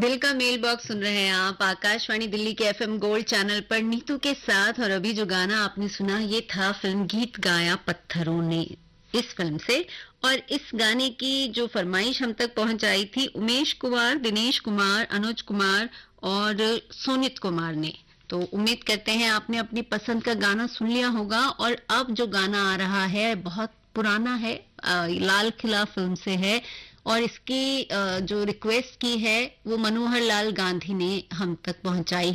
दिल का mail box सुन रहे हैं आप आकाशवाणी दिल्ली के एफएम गोल्ड चैनल पर नीतू के साथ। और अभी जो गाना आपने सुना ये था फिल्म गीत गाया पत्थरों ने, इस फिल्म से। और इस गाने की जो फरमाइश हम तक पहुंचाई थी उमेश कुमार, दिनेश कुमार, अनुज कुमार और सोनित कुमार ने। तो उम्मीद करते हैं आपने अपनी पसंद का गाना सुन लिया होगा। और अब जो गाना आ रहा है बहुत पुराना है, लाल किला फिल्म से है। और इसकी जो रिक्वेस्ट की है वो मनोहर लाल गांधी ने हम तक पहुंचाई